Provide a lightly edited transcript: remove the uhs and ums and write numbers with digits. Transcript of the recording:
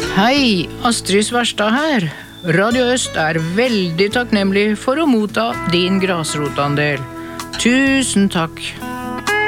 Hei, Astrid Svarstad her. Radio Øst veldig takknemlig for å motta din grasrotandel. Tusen takk.